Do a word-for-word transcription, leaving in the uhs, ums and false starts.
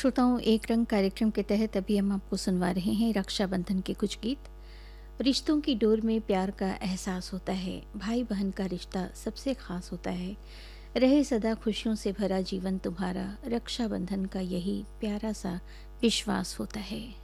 श्रोताओं, एक रंग कार्यक्रम के तहत अभी हम आपको सुनवा रहे हैं रक्षाबंधन के कुछ गीत। रिश्तों की डोर में प्यार का एहसास होता है, भाई बहन का रिश्ता सबसे खास होता है। रहे सदा खुशियों से भरा जीवन तुम्हारा, रक्षाबंधन का यही प्यारा सा विश्वास होता है।